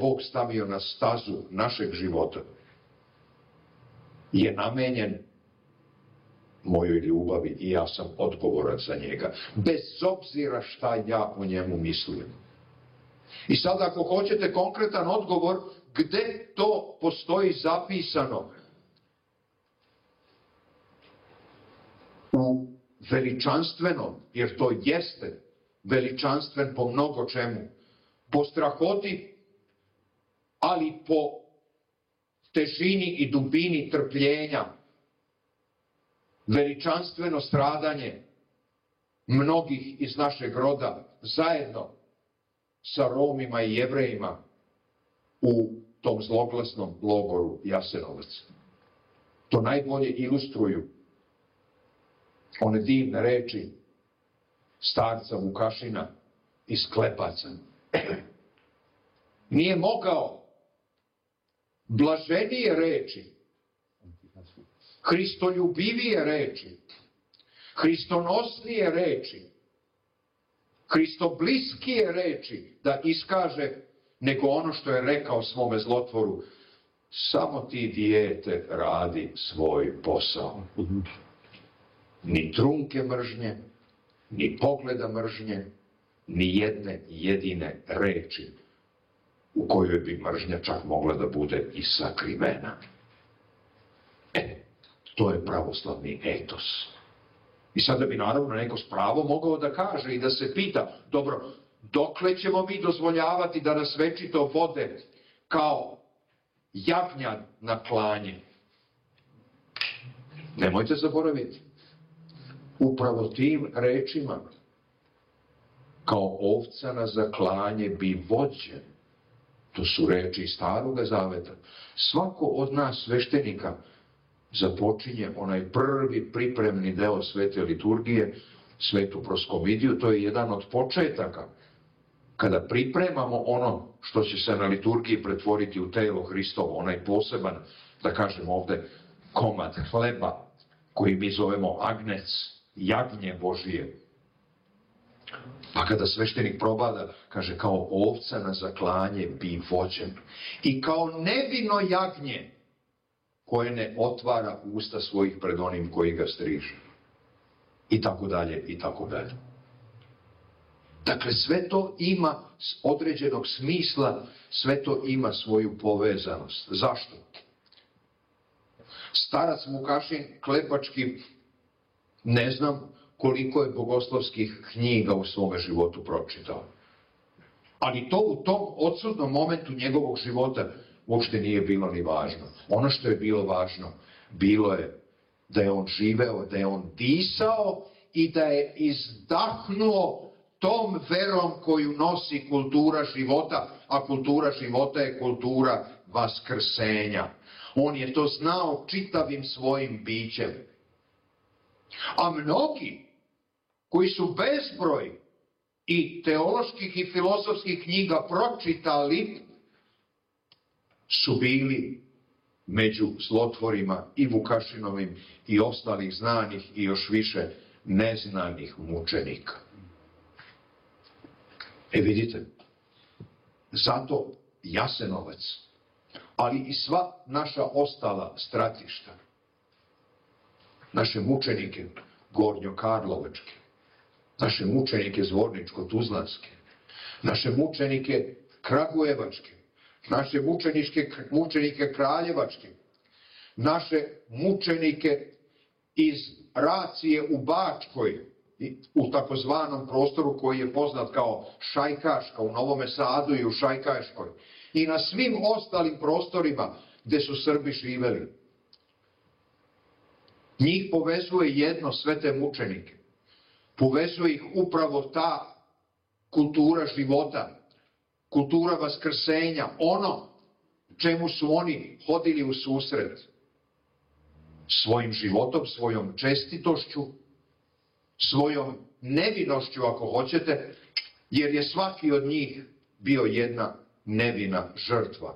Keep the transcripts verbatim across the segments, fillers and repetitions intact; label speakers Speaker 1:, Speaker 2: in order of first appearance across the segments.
Speaker 1: Bog stavio na stazu našeg života je namenjen mojoj ljubavi i ja sam odgovoran za njega, bez obzira šta ja o njemu mislim. I sad ako hoćete konkretan odgovor, gde to postoji zapisano? U veličanstvenom, jer to jeste veličanstven po mnogo čemu, po strahoti, ali po težini i dubini trpljenja, veličanstveno stradanje mnogih iz našeg roda zajedno sa Romima i Jevrejima u tom zloglasnom logoru Jasenovac. To najbolje ilustruju one divne reči starca Vukašina iz Klepaca. Nije mogao blaženije reči, hristoljubivije reči, hristonosnije reči, hristobliskije reči da iskaže nego ono što je rekao svome zlotvoru: samo ti, dijete, radi svoj posao. Ni trunke mržnje, ni pogleda mržnje, ni jedne jedine reči u kojoj bi mržnja čak mogla da bude i sakrivena. E, to je pravoslavni etos. I sada bi naravno neko s pravom mogao da kaže i da se pita: dobro, dokle ćemo mi dozvoljavati da nas večito vode kao jagnja na klanje? Nemojte zaboraviti, upravo tim rečima: kao ovca na zaklanje bi vođen. To su reči iz Staroga Zaveta. Svako od nas sveštenika započinje onaj prvi pripremni deo svete liturgije, svetu proskomidiju. To je jedan od početaka kada pripremamo ono što će se na liturgiji pretvoriti u telo Hristovo, onaj poseban, da kažem ovde, komad hleba koji mi zovemo agnec, jagnje Božije. Pa kada sveštenik probada, kaže: kao ovca na zaklanje bi vođen. I kao nevino jagnje koje ne otvara usta svojih pred onim koji ga striže. I tako dalje, i tako dalje. Dakle, sve to ima određenog smisla, sve to ima svoju povezanost. Zašto? Starac Vukašin Klepački, ne znam koliko je bogoslovskih knjiga u svome životu pročitao. Ali to u tom odsutnom momentu njegovog života uopšte nije bilo ni važno. Ono što je bilo važno, bilo je da je on živeo, da je on disao i da je izdahnuo tom verom koju nosi kultura života, a kultura života je kultura vaskrsenja. On je to znao čitavim svojim bićem. A mnogi koji su bezbroj i teoloških i filozofskih knjiga pročitali su bili među zlotvorima i Vukašinovim i ostalih znanih i još više neznanih mučenika. E vidite, zato Jasenovac, ali i sva naša ostala stratišta, naše mučenike Gornjokarlovačke, naše mučenike Zvorničko-Tuzlanske, naše mučenike Kragujevačke, naše mučeničke, mučenike Kraljevačke, naše mučenike iz Racije u Bačkoj, u takozvanom prostoru koji je poznat kao Šajkaška, u Novome Sadu i u Šajkaškoj, i na svim ostalim prostorima gde su Srbi živeli. Njih povezuje jedno, sve te mučenike. Povezuje ih upravo ta kultura života, kultura vaskrsenja, ono čemu su oni hodili u susret. Svojim životom, svojom čestitošću, svojom nevinošću, ako hoćete, jer je svaki od njih bio jedna nevina žrtva.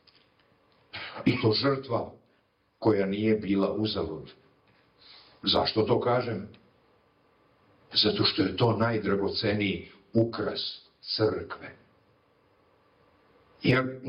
Speaker 1: I to žrtva koja nije bila uzalud. Zašto to kažem? Zato što je to najdragoceniji ukras crkve. Jer